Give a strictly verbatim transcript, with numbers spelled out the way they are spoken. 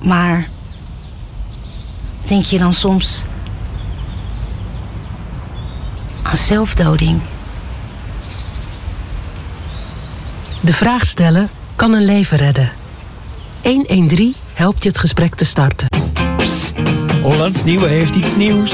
Maar denk je dan soms aan zelfdoding? De vraag stellen kan een leven redden. honderddertien helpt je het gesprek te starten. Hollands Nieuwe heeft iets nieuws.